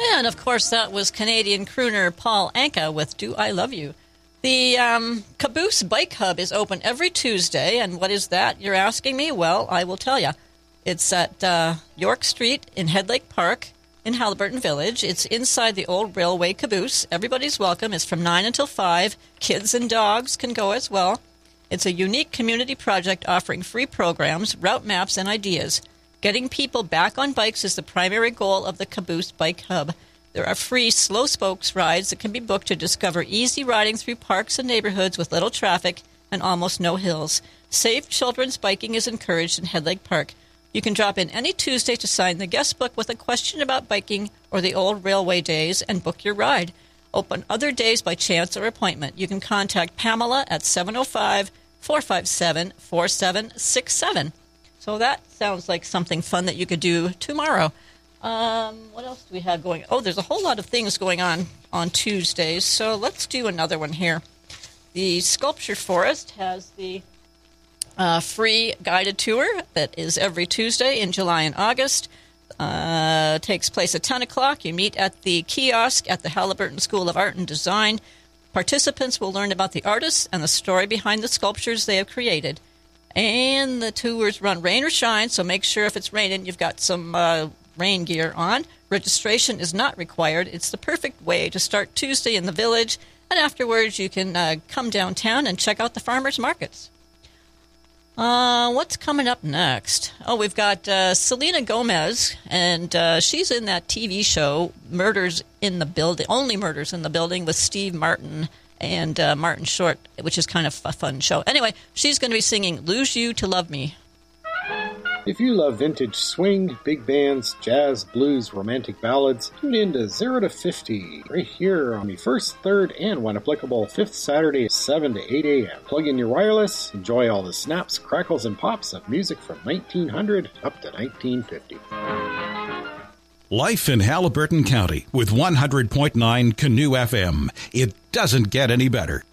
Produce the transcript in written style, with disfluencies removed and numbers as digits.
And, of course, that was Canadian crooner Paul Anka with Do I Love You. The Caboose Bike Hub is open every Tuesday, and what is that, you're asking me? Well, I will tell you. It's at York Street in Headlake Park in Haliburton Village. It's inside the old railway caboose. Everybody's welcome. It's from 9 until 5. Kids and dogs can go as well. It's a unique community project offering free programs, route maps, and ideas. Getting people back on bikes is the primary goal of the Caboose Bike Hub. There are free slow spokes rides that can be booked to discover easy riding through parks and neighborhoods with little traffic and almost no hills. Safe children's biking is encouraged in Headlake Park. You can drop in any Tuesday to sign the guest book with a question about biking or the old railway days and book your ride. Open other days by chance or appointment. You can contact Pamela at 705-457-4767. So that sounds like something fun that you could do tomorrow. What else do we have going? Oh, there's a whole lot of things going on Tuesdays, so let's do another one here. The Sculpture Forest has the free guided tour that is every Tuesday in July and August. Takes place at 10 o'clock. You meet at the kiosk at the Haliburton School of Art and Design. Participants will learn about the artists and the story behind the sculptures they have created. And the tours run rain or shine, so make sure if it's raining, you've got some rain gear on. Registration is not required. It's the perfect way to start Tuesday in the village, and afterwards you can come downtown and check out the farmers markets. What's coming up next? Oh, we've got Selena Gomez, and she's in that TV show, Murders in the Building, Only Murders in the Building, with Steve Martin and Martin Short, which is kind of a fun show. Anyway, she's going to be singing Lose You to Love Me. If you love vintage swing, big bands, jazz, blues, romantic ballads, tune in to 0 to 50, right here on the first, third, and when applicable, fifth Saturday, 7 to 8 a.m. Plug in your wireless, enjoy all the snaps, crackles, and pops of music from 1900 up to 1950. Life in Haliburton County with 100.9 Canoe FM. It doesn't get any better.